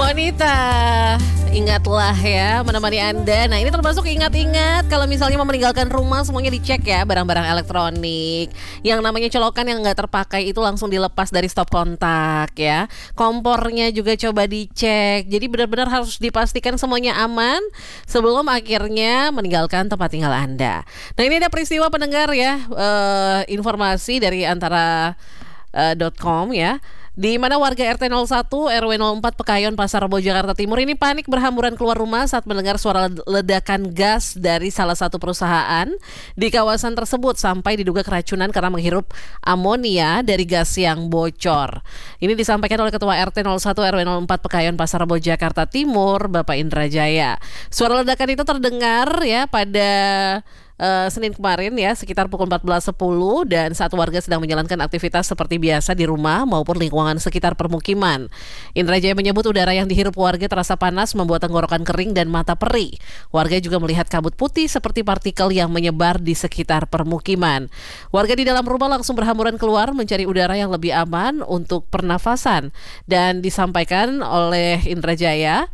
Monita, ingatlah ya menemani Anda. Nah ini termasuk ingat-ingat kalau misalnya mau meninggalkan rumah semuanya dicek ya, barang-barang elektronik. Yang namanya colokan yang nggak terpakai itu langsung dilepas dari stop kontak ya. Kompornya juga coba dicek. Jadi benar-benar harus dipastikan semuanya aman sebelum akhirnya meninggalkan tempat tinggal Anda. Nah ini ada peristiwa pendengar ya, informasi dari antara .com ya, di mana warga RT 01 RW 04 Pekayon Pasar Rebo Jakarta Timur ini panik berhamburan keluar rumah saat mendengar suara ledakan gas dari salah satu perusahaan di kawasan tersebut sampai diduga keracunan karena menghirup amonia dari gas yang bocor. Ini disampaikan oleh Ketua RT 01 RW 04 Pekayon Pasar Rebo Jakarta Timur, Bapak Indra Jaya. Suara ledakan itu terdengar ya pada Senin kemarin ya sekitar pukul 14.10 dan saat warga sedang menjalankan aktivitas seperti biasa di rumah maupun lingkungan sekitar permukiman. Indra Jaya menyebut udara yang dihirup warga terasa panas membuat tenggorokan kering dan mata perih. Warga juga melihat kabut putih seperti partikel yang menyebar di sekitar permukiman. Warga di dalam rumah langsung berhamburan keluar mencari udara yang lebih aman untuk pernafasan dan disampaikan oleh Indra Jaya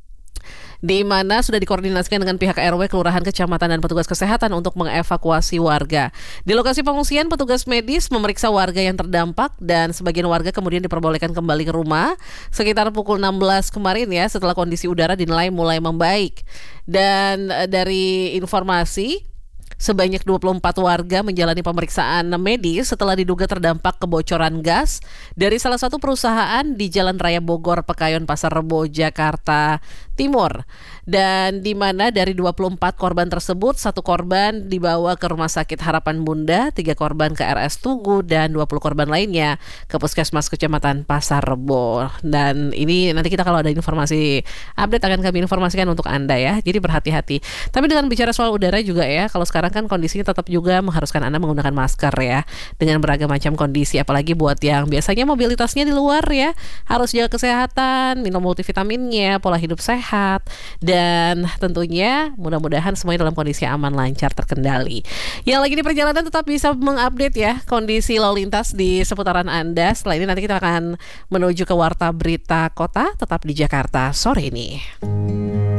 di mana sudah dikoordinasikan dengan pihak RW, kelurahan, kecamatan, dan petugas kesehatan untuk mengevakuasi warga. Di lokasi pengungsian, petugas medis memeriksa warga yang terdampak dan sebagian warga kemudian diperbolehkan kembali ke rumah sekitar pukul 16 kemarin ya, setelah kondisi udara dinilai mulai membaik. Dan dari informasi, sebanyak 24 warga menjalani pemeriksaan medis setelah diduga terdampak kebocoran gas dari salah satu perusahaan di Jalan Raya Bogor, Pekayon Pasar Rebo, Jakarta Timur. Dan di mana dari 24 korban tersebut, 1 korban dibawa ke Rumah Sakit Harapan Bunda, 3 korban ke RS Tugu, dan 20 korban lainnya ke Puskesmas Kecamatan Pasar Rebo. Dan ini nanti kita kalau ada informasi update akan kami informasikan untuk Anda ya. Jadi berhati-hati. Tapi dengan bicara soal udara juga ya, kalau sekarang kan kondisinya tetap juga mengharuskan Anda menggunakan masker ya, dengan beragam macam kondisi, apalagi buat yang biasanya mobilitasnya di luar ya, harus jaga kesehatan, minum multivitaminnya, pola hidup sehat, dan tentunya mudah-mudahan semuanya dalam kondisi aman, lancar, terkendali. Yang lagi di perjalanan tetap bisa mengupdate ya kondisi lalu lintas di seputaran Anda. Setelah ini nanti kita akan menuju ke Warta Berita Kota, tetap di Jakarta sore ini.